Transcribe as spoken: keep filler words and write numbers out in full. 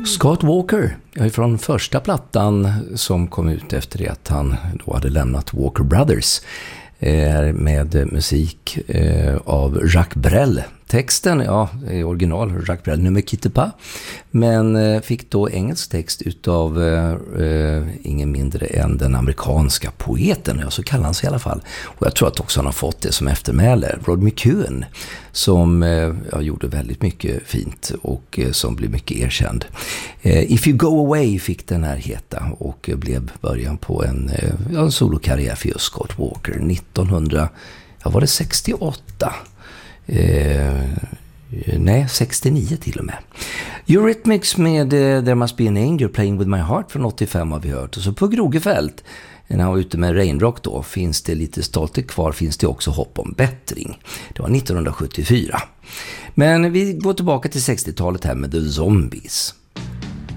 Scott Walker, från första plattan som kom ut efter det att han då hade lämnat Walker Brothers, med musik av Jacques Brel. Texten, ja, är original, Jacques Brel, Ne me quitte pas, men fick då engelsk text utav uh, ingen mindre än den amerikanska poeten, ja, så kallar han sig i alla fall. Och jag tror att också han har fått det som eftermäle, Rod McEwen, som uh, ja, gjorde väldigt mycket fint och uh, som blev mycket erkänd. Uh, If You Go Away fick den här heta och uh, blev början på en, uh, en solokarriär för just Scott Walker nittonhundra, ja, var det sextioåtta? Eh, nej, sextionio till och med. Eurythmics med uh, There Must Be an Angel Playing With My Heart från åttiofem har vi hört. Och så på Grogefält, när han var ute med Rainrock då, finns det lite stolthet kvar, finns det också hopp om bättring. Det var nittonhundrasjuttiofyra. Men vi går tillbaka till sextiotalet här med The Zombies.